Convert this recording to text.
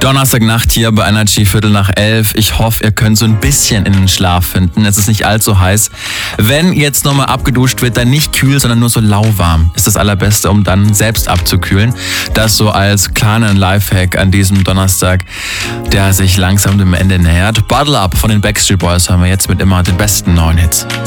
Donnerstagnacht hier bei Energy 11:15. Ich hoffe, ihr könnt so ein bisschen in den Schlaf finden. Es ist nicht allzu heiß. Wenn jetzt nochmal abgeduscht wird, dann nicht kühl, sondern nur so lauwarm. Ist das Allerbeste, um dann selbst abzukühlen. Das so als kleinen Lifehack an diesem Donnerstag, der sich langsam dem Ende nähert. Bottle Up von den Backstreet Boys haben wir jetzt mit immer den besten neuen Hits.